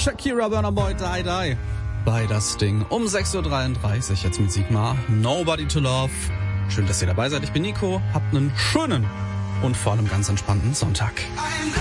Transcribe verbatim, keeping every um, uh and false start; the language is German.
Shakira, Burna Boy, Die Die bei das Ding um sechs Uhr dreiunddreißig, jetzt mit Sigmar, Nobody to Love. Schön, dass ihr dabei seid. Ich bin Nico, habt einen schönen und vor allem ganz entspannten Sonntag.